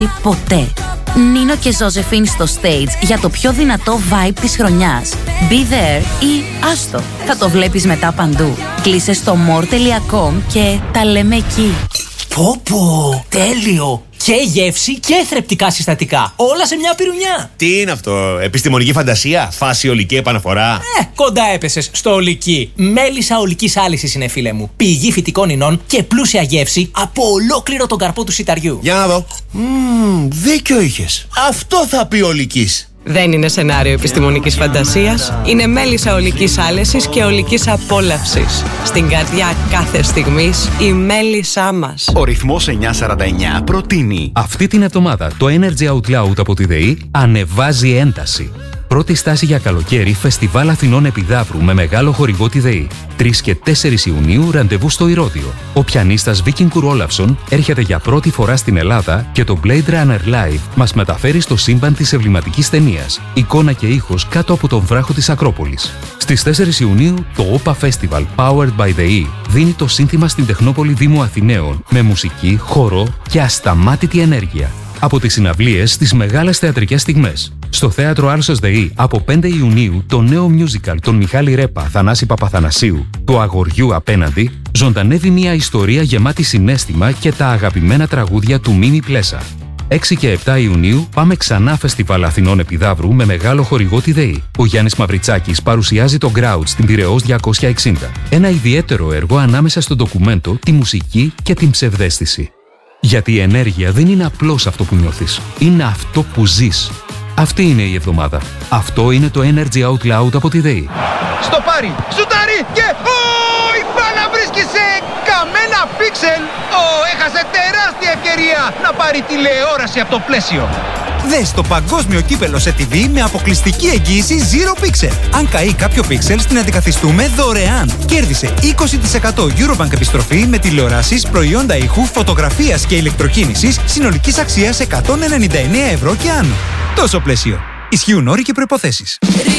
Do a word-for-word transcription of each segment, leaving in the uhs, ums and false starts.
ποτέ. Νίνο και Ζώζεφιν στο stage για το πιο δυνατό vibe της χρονιάς. Be there ή άστο. Θα το βλέπεις μετά παντού. Κλείσε στο more τελεία com και τα λέμε εκεί. Πω πω, τέλειο! Και γεύση και θρεπτικά συστατικά. Όλα σε μια πυρουνιά. Τι είναι αυτό, επιστημονική φαντασία, φάση ολική επαναφορά? Ε, κοντά έπεσες στο ολική. Μέλισσα ολικής άλυσης είναι, φίλε μου. Πηγή φυτικών ινών και πλούσια γεύση από ολόκληρο τον καρπό του σιταριού. Για να δω. Μμμ, δίκιο είχες. Αυτό θα πει ολικής. Δεν είναι σενάριο επιστημονικής φαντασίας. Είναι μέλισσα ολικής άλεσης και ολικής απόλαυσης. Στην καρδιά κάθε στιγμής η μέλισσά μας. Ο ρυθμός εννιακόσια σαράντα εννιά προτείνει. Αυτή την εβδομάδα το Energy Out Loud από τη ΔΕΗ ανεβάζει ένταση. Πρώτη στάση για καλοκαίρι, Φεστιβάλ Αθηνών Επιδαύρου με μεγάλο χορηγό τη ΔΕΗ. τρεις και τέσσερις Ιουνίου ραντεβού στο Ηρώδειο. Ο πιανίστας Βίκιν Κουρόλαυσον έρχεται για πρώτη φορά στην Ελλάδα και το Blade Runner Live μας μεταφέρει στο σύμπαν της εμβληματικής ταινίας. Εικόνα και ήχος κάτω από τον βράχο της Ακρόπολης. Στις τέσσερις Ιουνίου το όπα Festival Powered by ΔΕΗ δίνει το σύνθημα στην Τεχνόπολη Δήμου Αθηναίων με μουσική, χορό και ασταμάτητη ενέργεια. Από τις συναυλίες στις μεγάλες θεατρικές στιγμές. Στο Θέατρο Άλσος ΔΕΗ από πέντε Ιουνίου το νέο musical των Μιχάλη Ρέπα, Θανάση Παπαθανασίου, του Αγοριού Απέναντι, ζωντανεύει μια ιστορία γεμάτη συναίσθημα και τα αγαπημένα τραγούδια του Μίμη Πλέσα. έξι και επτά Ιουνίου πάμε ξανά Φεστιβάλ Αθηνών Επιδαύρου με μεγάλο χορηγό τη ΔΕΗ. Ο Γιάννης Μαυριτσάκης παρουσιάζει το Grouch στην Πειραιώς διακόσια εξήντα. Ένα ιδιαίτερο έργο ανάμεσα στο ντοκουμέντο, τη μουσική και την ψευδαίσθηση. Γιατί η ενέργεια δεν είναι απλώς αυτό που νιώθεις, είναι αυτό που ζεις. Αυτή είναι η εβδομάδα. Αυτό είναι το Energy Out Loud από τη ΔΕΗ. Στο πάρει, σουτάρει και... Ω, η μπάλα βρίσκει σε καμένα πίξελ. Ω, έχασε τεράστια ευκαιρία να πάρει τηλεόραση από το πλαίσιο. Δες το παγκόσμιο κύπελο σε τι βι με αποκλειστική εγγύηση Zero Pixel. Αν καεί κάποιο πίξελ, την αντικαθιστούμε δωρεάν. Κέρδισε είκοσι τοις εκατό Eurobank επιστροφή με τηλεοράσεις, προϊόντα ήχου, φωτογραφίας και ηλεκτροκίνησης συνολικής αξίας εκατόν ενενήντα εννέα ευρώ και άνω. Τόσο πλαίσιο. Ισχύουν όροι και προϋποθέσεις.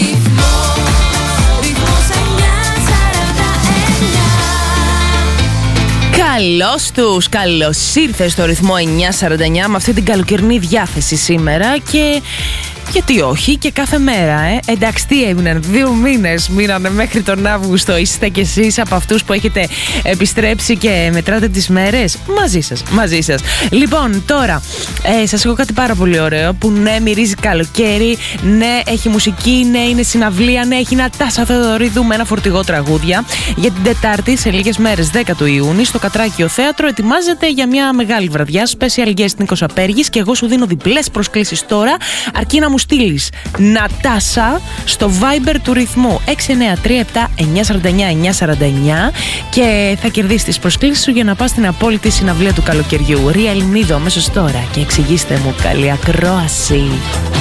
Καλώς τους, καλώς ήρθε στο ρυθμό εννιακόσια σαράντα εννιά με αυτή την καλοκαιρινή διάθεση σήμερα και... γιατί όχι και κάθε μέρα, ε. Εντάξει, τι έμειναν, δύο μήνες μείνανε μέχρι τον Αύγουστο. Είστε κι εσείς από αυτούς που έχετε επιστρέψει και μετράτε τις μέρες? Μαζί σας, μαζί σας. Λοιπόν, τώρα, ε, σας έχω κάτι πάρα πολύ ωραίο που ναι, μυρίζει καλοκαίρι, ναι, έχει μουσική, ναι, είναι συναυλία, ναι, έχει Νατάσα Θεοδωρίδου με ένα φορτηγό τραγούδια. Για την Τετάρτη, σε λίγες μέρες, δέκα του Ιούνιου, στο Κατράκιο Θέατρο, ετοιμάζεται για μια μεγάλη βραδιά. Special guest Νίκος Απέργης και εγώ σου δίνω διπλές προσκλήσεις τώρα, αρκεί να μου στείλεις Νατάσα στο Viber του ρυθμού έξι εννιά τρία επτά εννιά σαράντα εννιά εννιά σαράντα εννιά και θα κερδίσεις τις προσκλήσεις σου για να πας στην απόλυτη συναυλία του καλοκαιριού. Ρία Ελληνίδο αμέσως τώρα και εξηγήστε μου. Καλή ακρόαση.